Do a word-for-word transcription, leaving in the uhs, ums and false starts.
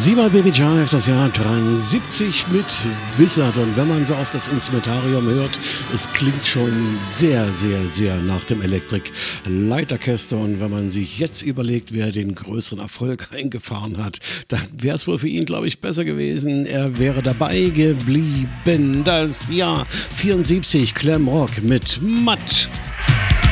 Siebenmal Baby Jive, das Jahr dreiundsiebzig mit Wizard. Und wenn man so auf das Instrumentarium hört, es klingt schon sehr, sehr, sehr nach dem Electric Light Orchester. Und wenn man sich jetzt überlegt, wer den größeren Erfolg eingefahren hat, dann wäre es wohl für ihn, glaube ich, besser gewesen. Er wäre dabei geblieben. Das Jahr vierundsiebzig, Clam Rock mit Matt.